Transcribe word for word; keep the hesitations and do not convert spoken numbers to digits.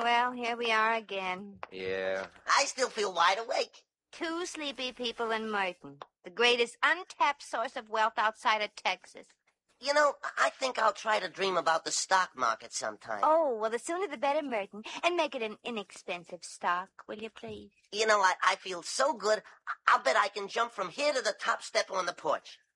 Well, here we are again. Yeah. I still feel wide awake. Two sleepy people in Merton, the greatest untapped source of wealth outside of Texas. You know, I think I'll try to dream about the stock market sometime. Oh, well, the sooner the better, Merton. And make it an inexpensive stock, will you please? You know, I, I feel so good, I'll bet I can jump from here to the top step on the porch.